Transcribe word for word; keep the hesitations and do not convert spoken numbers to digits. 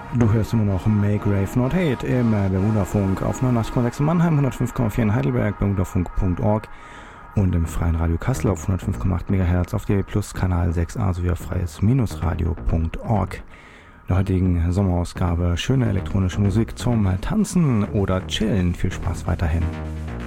Du hörst immer noch Make Rave Not Hate im Bermuda-Funk auf neunundachtzig Komma sechs in Mannheim, hundertfünf Komma vier in Heidelberg, bermudafunk punkt org und im freien Radio Kassel auf hundertfünf Komma acht Megahertz auf D A B Plus Kanal sechs a sowie auf freies-radio punkt org. In der heutigen Sommerausgabe schöne elektronische Musik zum Tanzen oder Chillen. Viel Spaß weiterhin.